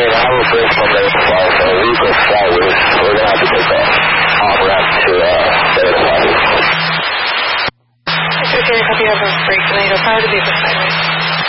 an hour break from there to fly, so a week of flight, we're going to have to take off. We're going to have to get it flight. Okay, copy, have a break, and then you'll probably be for sideways.